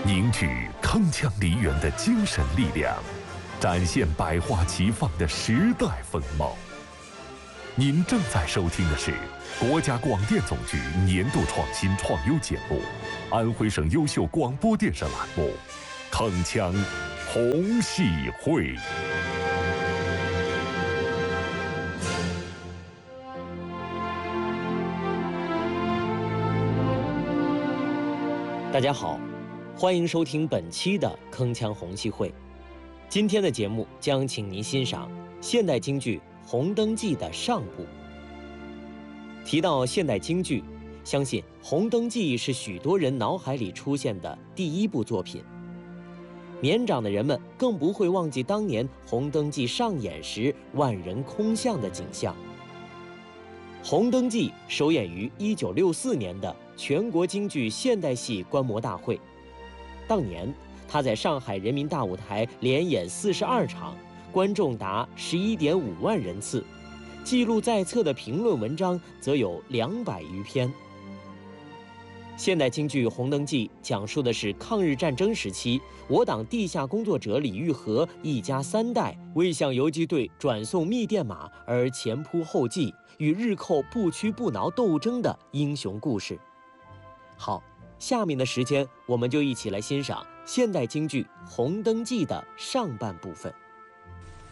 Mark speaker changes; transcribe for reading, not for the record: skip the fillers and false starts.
Speaker 1: 凝聚铿锵梨园的精神力量，展现百花齐放的时代风貌。您正在收听的是国家广电总局年度创新创优节目，安徽省优秀广播电视栏目《铿锵红喜会》。
Speaker 2: 大家好，欢迎收听本期的铿锵红喜会。今天的节目将请您欣赏现代京剧《红灯记》的上部。提到现代京剧，相信《红灯记》是许多人脑海里出现的第一部作品。年长的人们更不会忘记当年《红灯记》上演时万人空巷的景象。《红灯记》首演于1964年的全国京剧现代戏观摩大会，当年他在上海人民大舞台连演42场，观众达11.5万人次，记录在册的评论文章则有200余篇。现代京剧《红灯记》讲述的是抗日战争时期，我党地下工作者李玉和一家3代为向游击队转送密电码而前仆后继，与日寇不屈不挠斗争的英雄故事。好，下面的时间我们就一起来欣赏现代京剧《红灯记》的上半部分。